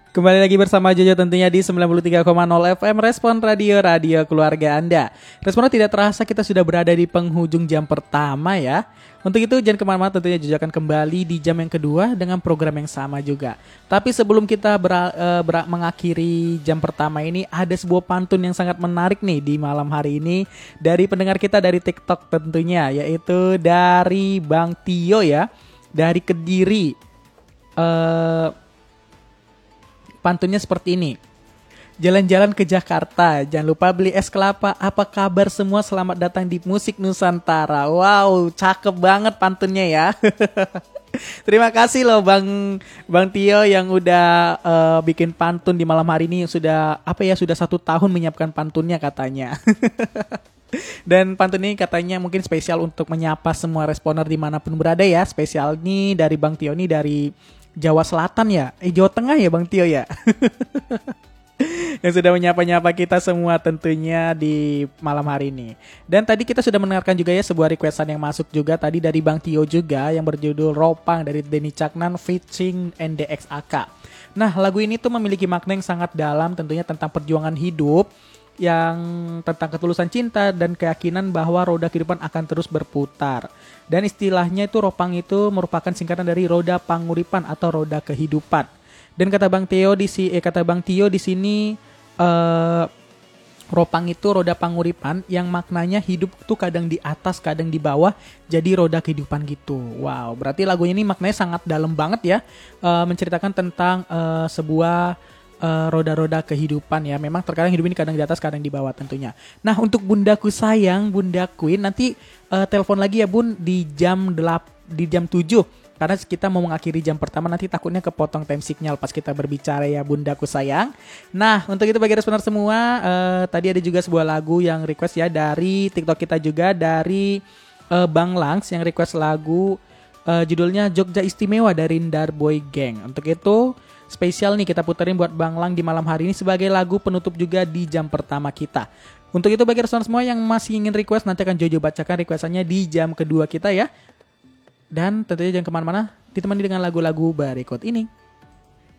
Kembali lagi bersama Jojo tentunya di 93,0 FM Respon Radio, radio keluarga Anda. Responnya tidak terasa kita sudah berada di penghujung jam pertama ya. Untuk itu jangan kemana-mana, tentunya Jojo akan kembali di jam yang kedua dengan program yang sama juga. Tapi sebelum kita mengakhiri jam pertama ini, ada sebuah pantun yang sangat menarik nih di malam hari ini dari pendengar kita dari TikTok tentunya, yaitu dari Bang Tio ya, dari Kediri. Pantunnya seperti ini. Jalan-jalan ke Jakarta, jangan lupa beli es kelapa. Apa kabar semua? Selamat datang di Musik Nusantara. Wow, cakep banget pantunnya ya. Terima kasih loh Bang Tio yang udah bikin pantun di malam hari ini. Sudah 1 tahun menyiapkan pantunnya katanya. Dan pantun ini katanya mungkin spesial untuk menyapa semua responer dimanapun berada ya. Spesial nih dari Bang Tio nih dari Jawa Selatan ya, Jawa Tengah ya Bang Tio ya. Yang sudah menyapa-nyapa kita semua tentunya di malam hari ini. Dan tadi kita sudah mendengarkan juga ya sebuah requestan yang masuk juga tadi dari Bang Tio juga yang berjudul Ropang dari Denny Caknan featuring NDXAK. Nah, lagu ini tuh memiliki makna yang sangat dalam tentunya tentang perjuangan hidup, yang tentang ketulusan cinta dan keyakinan bahwa roda kehidupan akan terus berputar. Dan istilahnya itu Ropang itu merupakan singkatan dari roda panguripan atau roda kehidupan. Dan kata Bang Tio di sini Ropang itu roda panguripan yang maknanya hidup tuh kadang di atas, kadang di bawah, jadi roda kehidupan gitu. Wow, berarti lagu ini maknanya sangat dalam banget ya, menceritakan tentang sebuah roda-roda kehidupan ya. Memang terkadang hidup ini kadang di atas, kadang di bawah tentunya. Nah, untuk bundaku sayang, Bunda Queen, nanti telepon lagi ya Bun di jam 7. Karena kita mau mengakhiri jam pertama, nanti takutnya kepotong time signal pas kita berbicara ya Bundaku sayang. Nah, untuk itu bagi responer semua, tadi ada juga sebuah lagu yang request ya dari TikTok kita juga, dari Bang Langs yang request lagu judulnya Jogja Istimewa dari Darboy Gang. Untuk itu spesial nih kita puterin buat Bang Lang di malam hari ini sebagai lagu penutup juga di jam pertama kita. Untuk itu bagi restoran semua yang masih ingin request, nanti akan Jojo bacakan requestannya di jam kedua kita ya. Dan tentunya jangan kemana-mana, ditemani dengan lagu-lagu berikut ini.